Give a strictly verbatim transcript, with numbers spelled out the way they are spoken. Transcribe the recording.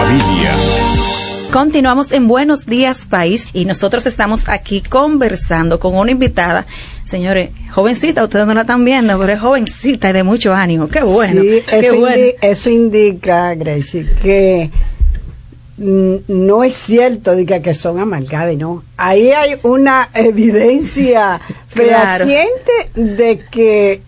familia. Continuamos en Buenos Días País y nosotros estamos aquí conversando con una invitada, señores, jovencita, ustedes no la están viendo, pero es jovencita y de mucho ánimo. Qué bueno. Sí, qué eso, bueno. indi- eso indica, Gracie, que mm, no es cierto de que, que son amargadas, no. Ahí hay una evidencia Claro. fehaciente de que